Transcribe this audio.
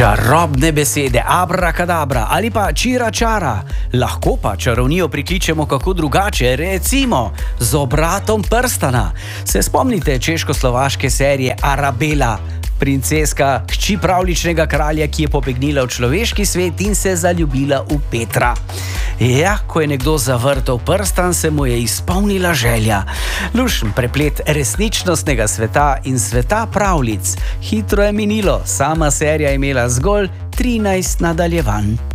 Čarobne besede, abrakadabra ali pa čiračara. Lahko pa čarovnijo prikličemo kako drugače, recimo z obratom prstana. Se spomnite češko-slovaške serije Arabela, princeska hči pravličnega kralja, ki je pobegnila v človeški svet in se zaljubila v Petra. Ja, ko je nekdo zavrtel prstan, se mu je izpolnila želja. Lušen preplet resničnostnega sveta in sveta pravljic. Hitro je minilo, sama serija je imela zgolj 13 nadaljevanj.